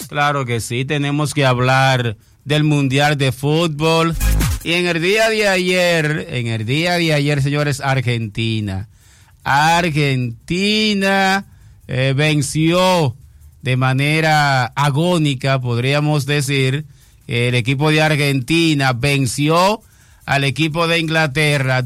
Claro que sí, tenemos que hablar del Mundial de Fútbol. Y en el día de ayer, señores, Argentina venció de manera agónica, podríamos decir. El equipo de Argentina venció al equipo de Inglaterra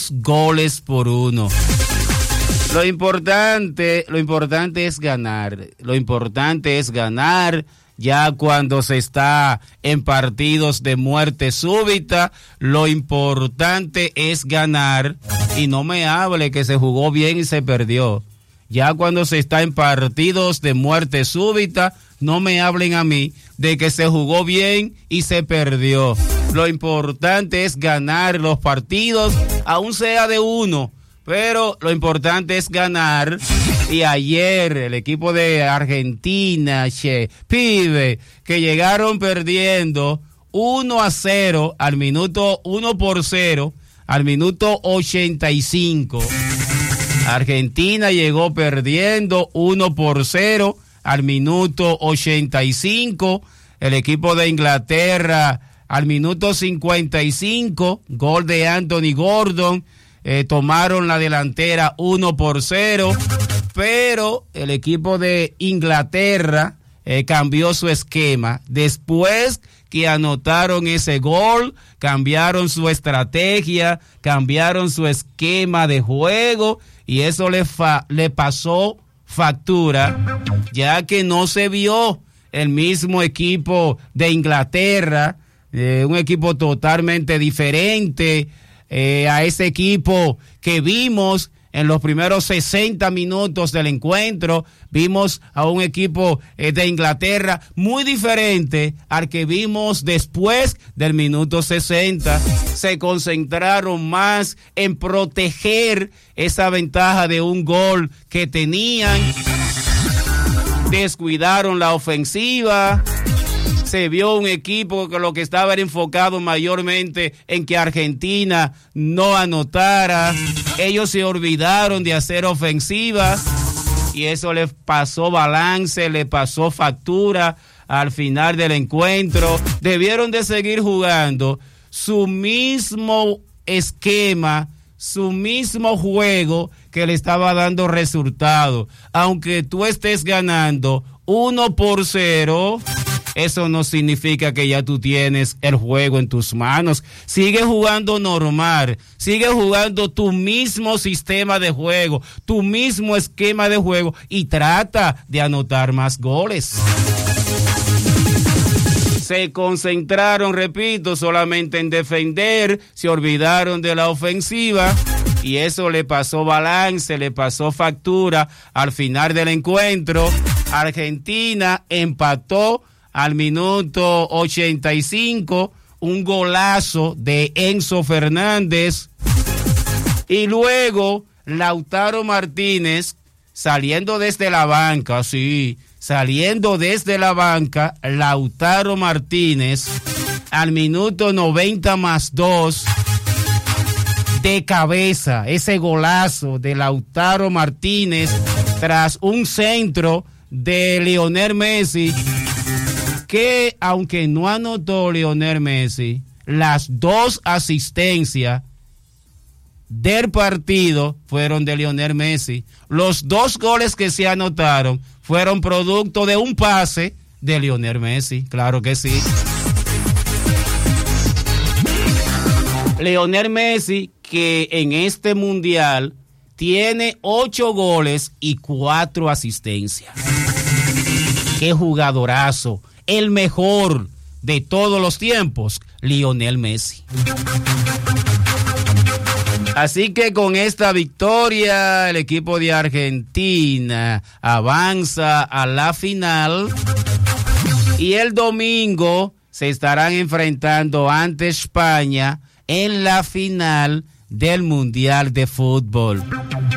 2-1. Lo importante es ganar. Lo importante es ganar. Ya cuando se está en partidos de muerte súbita, lo importante es ganar. Y no me hable que se jugó bien y se perdió. Ya cuando se está en partidos de muerte súbita, no me hablen a mí de que se jugó bien y se perdió. Lo importante es ganar los partidos, aún sea de uno. Pero lo importante es ganar. Y ayer el equipo de Argentina, pibe, que llegaron perdiendo 1-0 al minuto 1-0 al minuto 85. Argentina llegó perdiendo 1-0 al minuto 85. El equipo de Inglaterra al minuto 55, gol de Anthony Gordon. Tomaron la delantera 1-0, pero el equipo de Inglaterra cambió su esquema. Después que anotaron ese gol, cambiaron su estrategia, cambiaron su esquema de juego y eso le pasó factura, ya que no se vio el mismo equipo de Inglaterra, un equipo totalmente diferente a ese equipo que vimos en los primeros 60 minutos del encuentro. Vimos a un equipo de Inglaterra muy diferente al que vimos después del minuto 60. Se concentraron más en proteger esa ventaja de un gol que tenían. Descuidaron la ofensiva. Se vio un equipo que lo que estaba era enfocado mayormente en que Argentina no anotara. Ellos se olvidaron de hacer ofensiva y eso les pasó balance, le pasó factura al final del encuentro. Debieron de seguir jugando su mismo esquema, su mismo juego que le estaba dando resultado. Aunque tú estés ganando 1-0, eso no significa que ya tú tienes el juego en tus manos. Sigue jugando normal, sigue jugando tu mismo sistema de juego, tu mismo esquema de juego y trata de anotar más goles. Se concentraron, repito, solamente en defender, se olvidaron de la ofensiva y eso le pasó balance, le pasó factura al final del encuentro. Argentina empató al minuto 85, un golazo de Enzo Fernández. Y luego Lautaro Martínez, saliendo desde la banca, Lautaro Martínez, al minuto 90+2, de cabeza, ese golazo de Lautaro Martínez, tras un centro de Lionel Messi, que aunque no anotó Lionel Messi, las dos asistencias del partido fueron de Lionel Messi. Los dos goles que se anotaron fueron producto de un pase de Lionel Messi, claro que sí. Lionel Messi, que en este mundial tiene 8 goles y 4 asistencias. ¡Qué jugadorazo! El mejor de todos los tiempos, Lionel Messi. Así que con esta victoria, el equipo de Argentina avanza a la final y el domingo se estarán enfrentando ante España en la final del Mundial de Fútbol.